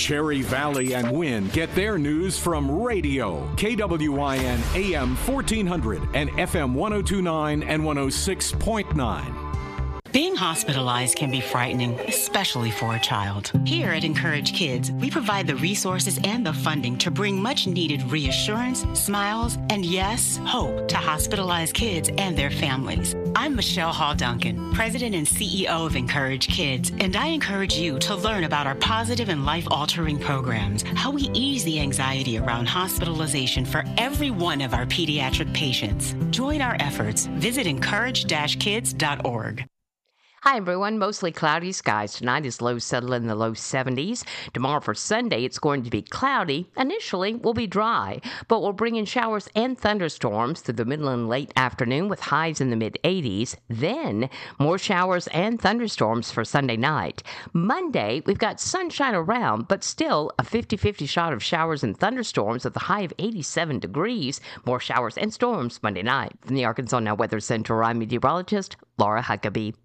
Cherry Valley and Wynn get their news from radio. KWIN AM 1400 and FM 1029 and 106.9. Being hospitalized can be frightening, especially for a child. Here at Encourage Kids, we provide the resources and the funding to bring much-needed reassurance, smiles, and yes, hope to hospitalized kids and their families. I'm Michelle Hall Duncan, President and CEO of Encourage Kids, and I encourage you to learn about our positive and life-altering programs, how we ease the anxiety around hospitalization for every one of our pediatric patients. Join our efforts. Visit encourage-kids.org. Hi, everyone. Mostly cloudy skies. Tonight is low settle in the low 70s. Tomorrow for Sunday, it's going to be cloudy. Initially, will be dry, but we'll bring in showers and thunderstorms through the middle and late afternoon with highs in the mid-80s. Then, more showers and thunderstorms for Sunday night. Monday, we've got sunshine around, but still a 50-50 shot of showers and thunderstorms with a high of 87 degrees. More showers and storms Monday night. From the Arkansas Now Weather Center, I'm meteorologist Laura Huckabee.